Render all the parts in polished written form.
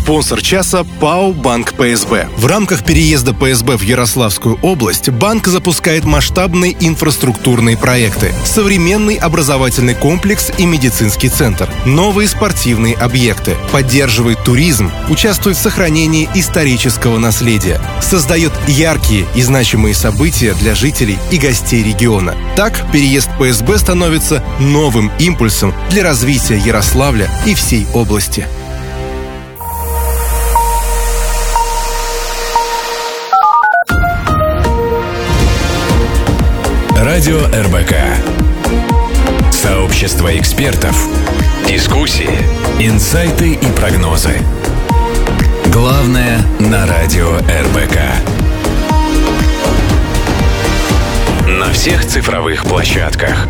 Спонсор часа – ПАО «Банк ПСБ». В рамках переезда ПСБ в Ярославскую область банк запускает масштабные инфраструктурные проекты, современный образовательный комплекс и медицинский центр, новые спортивные объекты, поддерживает туризм, участвует в сохранении исторического наследия, создает яркие и значимые события для жителей и гостей региона. Так, переезд ПСБ становится новым импульсом для развития Ярославля и всей области. Радио РБК. Сообщество экспертов. Дискуссии, инсайты и прогнозы. Главное на радио РБК. На всех цифровых площадках.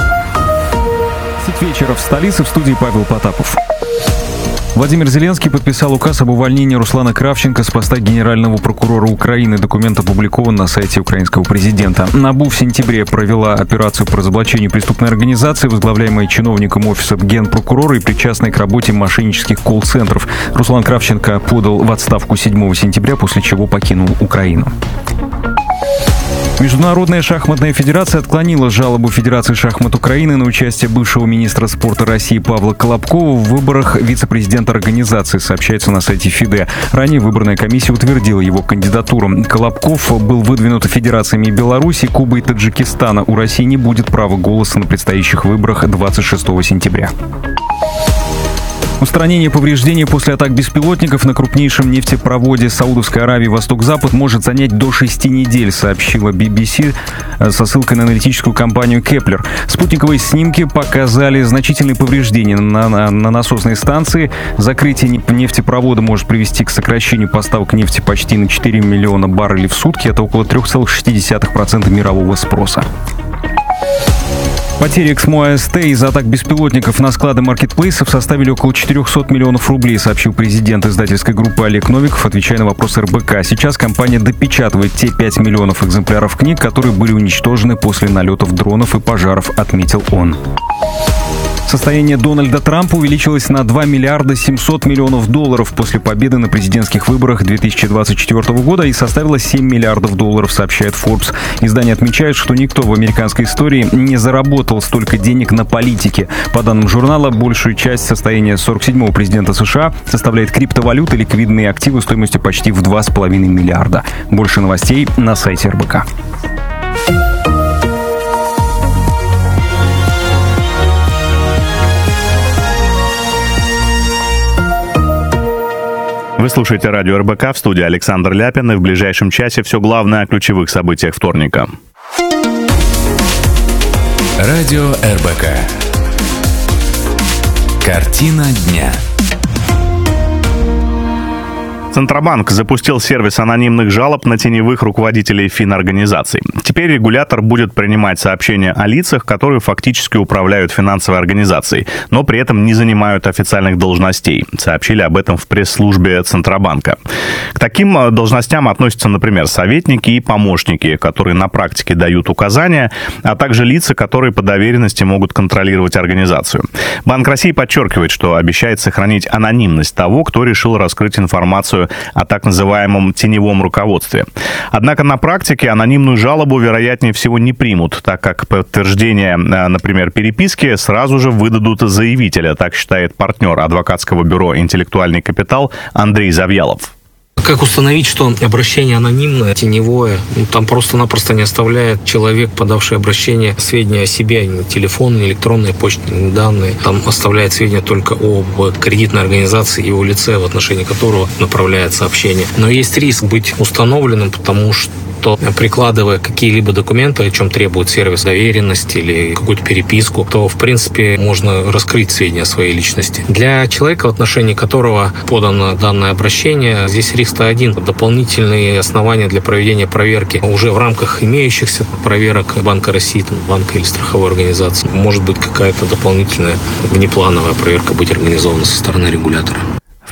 10 вечера в столице, в студии Павел Потапов. Владимир Зеленский подписал указ об увольнении Руслана Кравченко с поста генерального прокурора Украины. Документ опубликован на сайте украинского президента. НАБУ в сентябре провела операцию по разоблачению преступной организации, возглавляемой чиновником офиса генпрокурора и причастной к работе мошеннических колл-центров. Руслан Кравченко подал в отставку 7 сентября, после чего покинул Украину. Международная шахматная федерация отклонила жалобу Федерации шахмат Украины на участие бывшего министра спорта России Павла Колобкова в выборах вице-президента организации, сообщается на сайте ФИДЕ. Ранее выборная комиссия утвердила его кандидатуру. Колобков был выдвинут федерациями Беларуси, Кубы и Таджикистана. У России не будет права голоса на предстоящих выборах 26 сентября. Устранение повреждений после атак беспилотников на крупнейшем нефтепроводе Саудовской Аравии «Восток-Запад» может занять до 6 недель, сообщила BBC со ссылкой на аналитическую компанию Kepler. Спутниковые снимки показали значительные повреждения на насосной станции. Закрытие нефтепровода может привести к сокращению поставок нефти почти на 4 миллиона баррелей в сутки. Это около 3,6% мирового спроса. Потери Эксмо АСТ из-за атак беспилотников на склады маркетплейсов составили около 400 миллионов рублей, сообщил президент издательской группы Олег Новиков, отвечая на вопрос РБК. Сейчас компания допечатывает те 5 миллионов экземпляров книг, которые были уничтожены после налетов дронов и пожаров, отметил он. Состояние Дональда Трампа увеличилось на 2 миллиарда 700 миллионов долларов после победы на президентских выборах 2024 года и составило 7 миллиардов долларов, сообщает Forbes. Издание отмечает, что никто в американской истории не заработал столько денег на политике. По данным журнала, большую часть состояния 47-го президента США составляет криптовалюта, ликвидные активы стоимостью почти в 2,5 миллиарда. Больше новостей на сайте РБК. Вы слушаете радио РБК, в студии Александр Ляпин, и в ближайшем часе все главное о ключевых событиях вторника. Радио РБК. Картина дня. Центробанк запустил сервис анонимных жалоб на теневых руководителей финорганизаций. Теперь регулятор будет принимать сообщения о лицах, которые фактически управляют финансовой организацией, но при этом не занимают официальных должностей. Сообщили об этом в пресс-службе Центробанка. К таким должностям относятся, например, советники и помощники, которые на практике дают указания, а также лица, которые по доверенности могут контролировать организацию. Банк России подчеркивает, что обещает сохранить анонимность того, кто решил раскрыть информацию о так называемом теневом руководстве. Однако на практике анонимную жалобу, вероятнее всего, не примут, так как подтверждение, например, переписки сразу же выдадут заявителя, так считает партнер адвокатского бюро «Интеллектуальный капитал» Андрей Завьялов. Как установить, что обращение анонимное, теневое, там просто-напросто не оставляет человек, подавший обращение, сведения о себе, ни телефон, ни электронные почтовые данные. Там оставляет сведения только об кредитной организации и о лице, в отношении которого направляет сообщение. Но есть риск быть установленным, потому что прикладывая какие-либо документы, о чем требует сервис доверенности или какую-то переписку, то, в принципе, можно раскрыть сведения о своей личности. Для человека, в отношении которого подано данное обращение, здесь риск-то один. Дополнительные основания для проведения проверки уже в рамках имеющихся проверок Банка России, банка или страховой организации. Может быть, какая-то дополнительная внеплановая проверка быть организована со стороны регулятора. В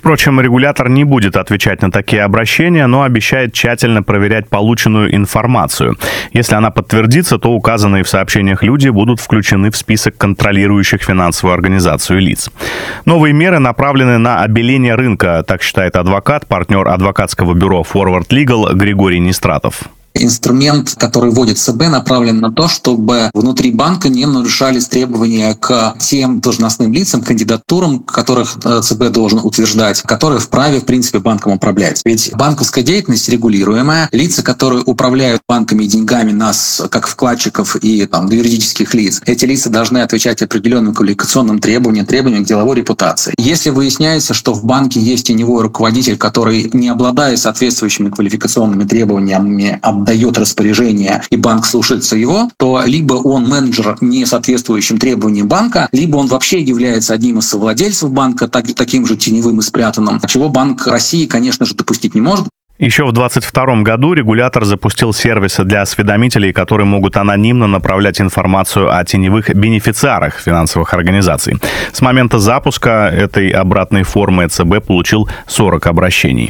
Впрочем, регулятор не будет отвечать на такие обращения, но обещает тщательно проверять полученную информацию. Если она подтвердится, то указанные в сообщениях люди будут включены в список контролирующих финансовую организацию лиц. Новые меры направлены на обеление рынка, так считает адвокат, партнер адвокатского бюро Forward Legal Григорий Нестратов. Инструмент, который вводит ЦБ, направлен на то, чтобы внутри банка не нарушались требования к тем должностным лицам, кандидатурам, которых ЦБ должен утверждать, которые вправе, в принципе, банком управлять. Ведь банковская деятельность регулируемая. Лица, которые управляют банками и деньгами нас, как вкладчиков и юридических лиц, эти лица должны отвечать определенным квалификационным требованиям к деловой репутации. Если выясняется, что в банке есть теневой руководитель, который, не обладая соответствующими квалификационными требованиями, дает распоряжение, и банк слушается его, то либо он менеджер, не соответствующим требованиям банка, либо он вообще является одним из совладельцев банка, таким же теневым и спрятанным, чего Банк России, конечно же, допустить не может. Еще в 2022 году регулятор запустил сервисы для осведомителей, которые могут анонимно направлять информацию о теневых бенефициарах финансовых организаций. С момента запуска этой обратной формы ЦБ получил 40 обращений.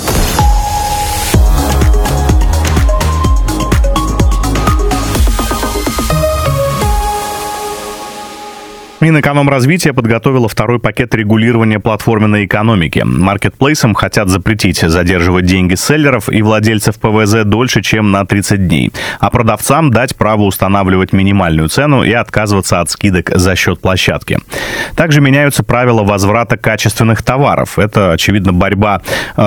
Минэкономразвития подготовила второй пакет регулирования платформенной экономики. Маркетплейсам хотят запретить задерживать деньги селлеров и владельцев ПВЗ дольше, чем на 30 дней, а продавцам дать право устанавливать минимальную цену и отказываться от скидок за счет площадки. Также меняются правила возврата качественных товаров. Это, очевидно, мера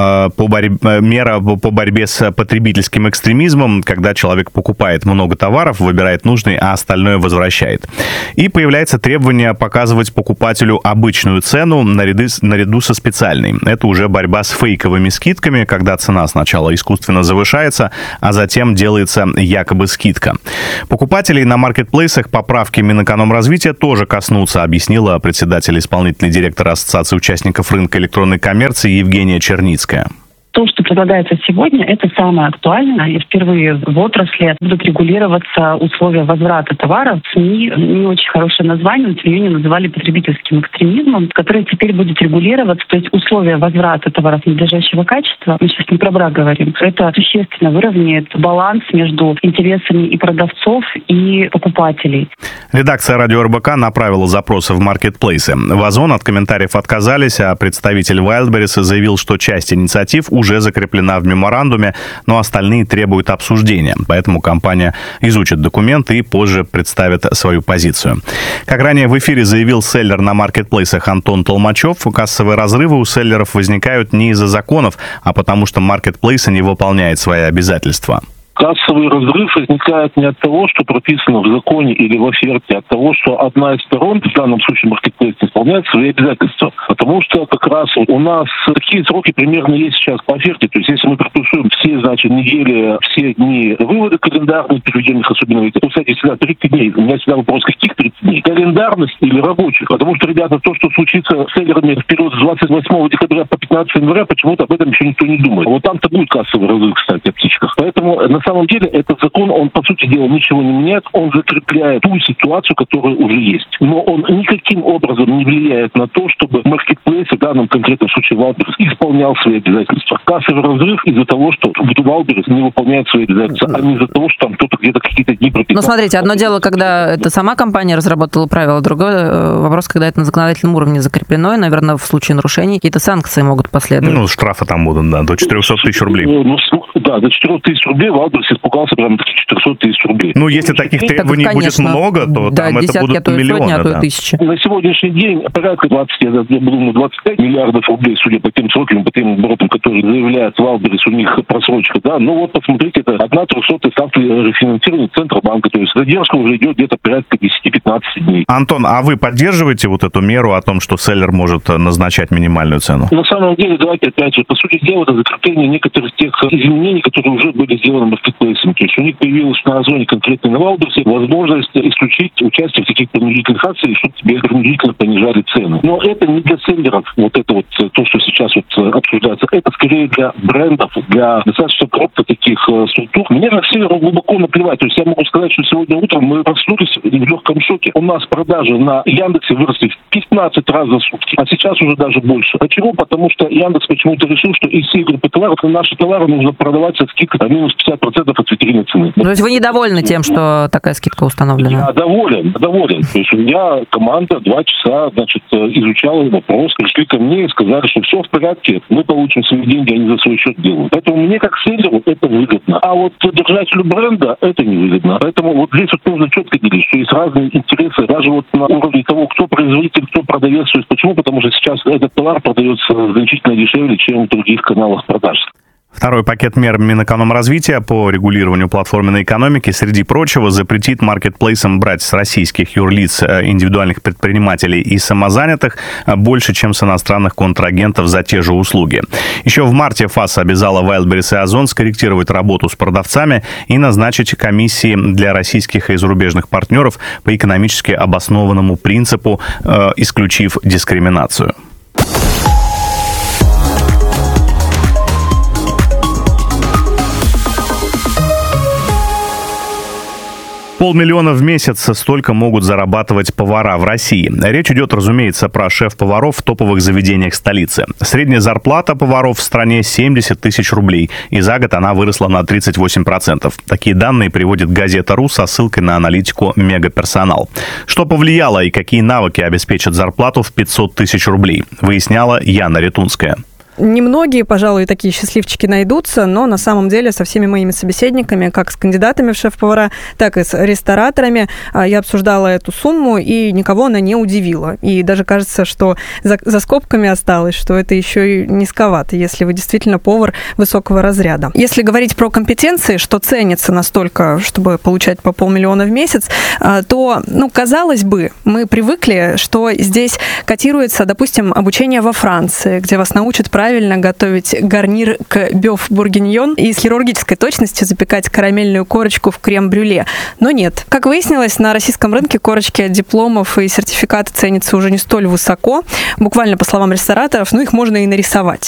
по борьбе с потребительским экстремизмом, когда человек покупает много товаров, выбирает нужный, а остальное возвращает. И появляется требование показывать покупателю обычную цену наряду со специальной. Это уже борьба с фейковыми скидками, когда цена сначала искусственно завышается, а затем делается якобы скидка. Покупателей на маркетплейсах поправки Минэкономразвития тоже коснутся, объяснила председатель исполнительный директор Ассоциации участников рынка электронной коммерции Евгения Черницкая. То, что предлагается сегодня, это самое актуальное. И впервые в отрасли будут регулироваться условия возврата товаров. СМИ не очень хорошее название, но тем не менее называли потребительским экстремизмом, который теперь будет регулироваться. То есть условия возврата товаров надлежащего качества, мы сейчас не про брак говорим, это существенно выровняет баланс между интересами и продавцов, и покупателей. Редакция радио РБК направила запросы в маркетплейсы. В Озон от комментариев отказались, а представитель Wildberries заявил, что часть инициатив уже закреплена в меморандуме, но остальные требуют обсуждения. Поэтому компания изучит документы и позже представит свою позицию. Как ранее в эфире заявил селлер на маркетплейсах Антон Толмачев, кассовые разрывы у селлеров возникают не из-за законов, а потому что маркетплейсы не выполняют свои обязательства. Кассовый разрыв возникает не от того, что прописано в законе или в оферте, а от того, что одна из сторон, в данном случае маркетплейс, не исполняет свои обязательства. Потому что как раз у нас такие сроки примерно есть сейчас по оферте. То есть если мы прописываем все, недели, все дни вывода календарных, переведенных особенно, кстати, всегда 30 дней. У меня всегда вопрос, каких 30 дней? Календарность или рабочих? Потому что, ребята, то, что случится с селлерами в период с 28 декабря по 15 января, почему-то об этом еще никто не думает. Вот там-то будет кассовый разрыв, кстати, о птичках. Поэтому на самом деле этот закон, он, по сути дела, ничего не меняет, он закрепляет ту ситуацию, которая уже есть. Но он никаким образом не влияет на то, чтобы маркетплейс, в данном конкретном случае Wildberries, исполнял свои обязательства. Кассовый разрыв из-за того, что Wildberries не выполняет свои обязательства, а не из-за того, что там кто-то где-то какие-то дни прописал. Но смотрите, одно дело, когда это сама компания разработала правила, другой вопрос, когда это на законодательном уровне закреплено, и, наверное, в случае нарушений какие-то санкции могут последовать. Штрафы там будут, да, до 400 тысяч рублей. Да, до 400 тысяч рублей Wildberries испугался прямо до 400 тысяч рублей. Если таких требований будет много, то да, там десятки, это будут миллионы. Сотни, а то и тысячи. На сегодняшний день порядка 25 миллиардов рублей, судя по тем срокам, по тем оборотам, которые заявляют Wildberries, у них просрочка, да. Посмотрите, это 1/300 ставки рефинансирования Центробанка, то есть задержка уже идет где-то порядка 10-15 дней. Антон, а вы поддерживаете эту меру о том, что селлер может назначать минимальную цену? На самом деле, давайте опять же, по сути дела, это закрепление некоторых тех изменений, которые уже были сделаны в маркетплейсами. То есть у них появилась на Озоне, конкретно на Валберсе, возможность исключить участие в таких принудительных акциях, чтобы тебе принудительно понижали цены. Но это не для селлеров, вот это вот то, что сейчас вот обсуждается. Это скорее для брендов, для достаточно крупных таких структур. Мне как селлеру глубоко наплевать. То есть я могу сказать, что сегодня утром мы проснулись в легком шоке. У нас продажи на Яндексе выросли в 15 раз за сутки, а сейчас уже даже больше. Почему? Потому что Яндекс почему-то решил, что из всей группы товаров наши товары нужно продавать со скидкой минус 50% от витрины цены. То есть вы недовольны тем, что такая скидка установлена? Я доволен. То есть у меня команда 2 часа, изучала вопрос, пришли ко мне и сказали, что все в порядке, мы получим свои деньги, они за свой счет делают. Поэтому мне как селлеру это выгодно. А вот держателю бренда это не выгодно. Поэтому вот здесь вот нужно четко делить, что есть разные интересы, даже вот на уровне того, кто производитель, кто продавец. То есть почему? Потому что сейчас этот товар продается значительно дешевле, чем в других каналах продаж. Второй пакет мер Минэкономразвития по регулированию платформенной экономики, среди прочего, запретит маркетплейсам брать с российских юрлиц, индивидуальных предпринимателей и самозанятых больше, чем с иностранных контрагентов за те же услуги. Еще в марте ФАС обязала Wildberries и Озон скорректировать работу с продавцами и назначить комиссии для российских и зарубежных партнеров по экономически обоснованному принципу, исключив дискриминацию. $500 000 в месяц, столько могут зарабатывать повара в России. Речь идет, разумеется, про шеф-поваров в топовых заведениях столицы. Средняя зарплата поваров в стране 70 тысяч рублей, и за год она выросла на 38%. Такие данные приводит газета.ру со ссылкой на аналитику «Мегаперсонал». Что повлияло и какие навыки обеспечат зарплату в 500 тысяч рублей, выясняла Яна Ретунская. Немногие, пожалуй, такие счастливчики найдутся, но на самом деле со всеми моими собеседниками, как с кандидатами в шеф-повара, так и с рестораторами, я обсуждала эту сумму, и никого она не удивила. И даже кажется, что за скобками осталось, что это еще и низковато, если вы действительно повар высокого разряда. Если говорить про компетенции, что ценится настолько, чтобы получать по $500 000 в месяц, то, казалось бы, мы привыкли, что здесь котируется, допустим, обучение во Франции, где вас научат правильно готовить гарнир к бёв-бургиньон и с хирургической точностью запекать карамельную корочку в крем-брюле. Но нет. Как выяснилось, на российском рынке корочки от дипломов и сертификаты ценятся уже не столь высоко. Буквально, по словам рестораторов, их можно и нарисовать.